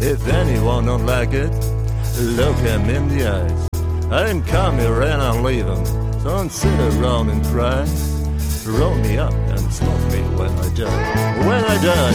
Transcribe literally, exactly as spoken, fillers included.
If anyone don't like it, look him in the eyes. I didn't come here and I leave him, so don't sit around and cry. Roll me up and smoke me when I die. When I die.